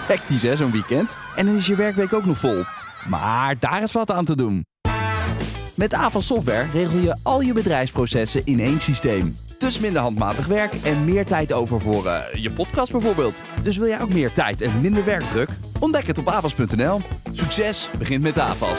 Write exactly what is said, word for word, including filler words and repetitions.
Hectisch hè, zo'n weekend. En dan is je werkweek ook nog vol. Maar daar is wat aan te doen. Met Avas Software regel je al je bedrijfsprocessen in één systeem. Dus minder handmatig werk en meer tijd over voor uh, je podcast bijvoorbeeld. Dus wil jij ook meer tijd en minder werkdruk? Ontdek het op avas punt n l. Succes begint met Avas.